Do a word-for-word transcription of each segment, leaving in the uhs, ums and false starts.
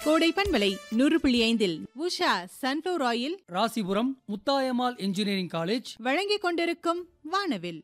கோடை பண்பலை நூறு புள்ளி ஐந்தில் Usha sunflower oil, Rasipuram Muthayammal engineering college வழங்கிக் கொண்டிருக்கும் வானவில்.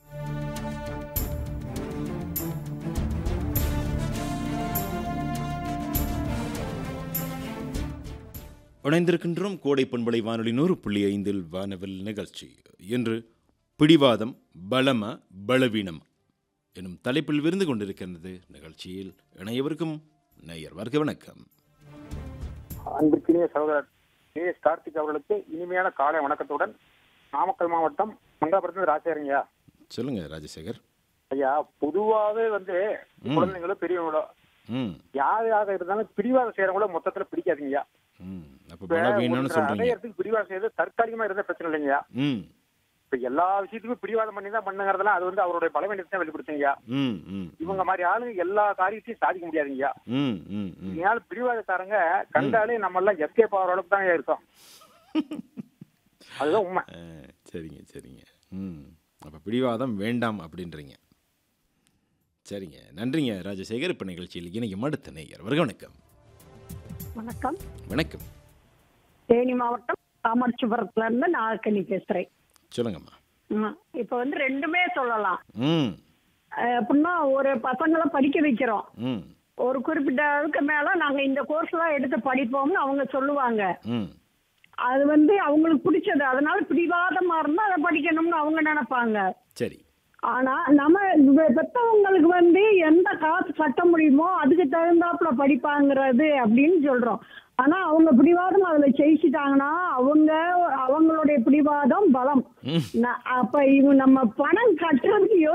இணைந்திருக்கின்றோம் கோடை பண்பலை வானொலி நூறு புள்ளி ஐந்தில் வானவில் நிகழ்ச்சி. இன்று பிடிவாதம் பலம பலவீனம் எனும் தலைப்பில் விருந்து கொண்டிருக்கின்றது. நிகழ்ச்சியில் இணையவருக்கும் நேயர் வர்க்க வணக்கம். அன்பிற்கினிய சகோதரர் கே எஸ் கார்த்திக் அவர்களுக்கு இனிமையான காலை வணக்கத்துடன் நாமக்கல் மாவட்டம் மங்காபுரத்து ராஜசேகரங்கய்யா. சொல்லுங்க ராஜசேகர் ஐயா, பொதுவாகவே வந்து குழந்தைங்களோ பெரியவங்களோ யாராக இருந்தாலும் பிடிவாதம் செய்யறவங்களோ மொத்தத்துல பிடிக்காதீங்கய்யா. அடையறதுக்கு பிடிவாதம் செய்யறது தற்காலிகமா இருந்த பிரச்சனை இல்லைங்கய்யா. இப்ப எல்லா விஷயத்துக்கும் பிடிவாதம் பண்ணி தான் பண்ணுங்கிறதெல்லாம் அது வந்து அவருடைய பலவீனத்தை வெளிப்படுத்துங்கய்யா. இவங்க மாதிரி ஆளுங்க எல்லா காரியத்தையும் சாதிக்க முடியாதுங்கய்யா. இதனால பிடிவாதக்காரங்க கண்டாலே நம்ம எல்லாம் எஸ்கேப் ஆகிற அளவுக்கு தான் இருக்கோம். அதுதான் உண்மை. சரிங்க சரிங்க. ம் அப்ப பிடிவாதம் வேண்டாம் அப்படின்றீங்க. சரிங்க, நன்றிங்க ராஜசேகர். இப்ப நிகழ்ச்சியில் இணையும் அடுத்த நேயர் வருக வணக்கம். வணக்கம். வணக்கம். தேனி மாவட்டம் காமாட்சிபுரத்துல இருந்து நாகக்கனி பேசுறேன். சொல்லுங்கம்மா. இப்ப வந்து ரெண்டுமே சொல்லலாம். அப்படின்னா ஒரு பசங்களை படிக்க வைக்கிறோம், ஒரு குறிப்பிட்ட அளவுக்கு மேல நாங்க இந்த கோர்ஸ் தான் எடுத்து படிப்போம்னு அவங்க சொல்லுவாங்க. அது வந்து அவங்களுக்கு பிடிச்சது, அதனால பிடிவாதமா இருந்தா அதை படிக்கணும்னு அவங்க நினைப்பாங்க. சரி. ஆனா நம்ம பெற்றவங்களுக்கு வந்து எந்த காசு கட்ட முடியுமோ அதுக்கு தகுந்தாப்புல படிப்பாங்கிறது அப்படின்னு சொல்றோம். ஆனா அவங்க பிடிவாதம் அதுல ஜெயிச்சிட்டாங்கன்னா அவங்க அவங்களுடைய பிடிவாதம் பலம். அப்ப இவங்க நம்ம பணம் கட்டுறதுக்கு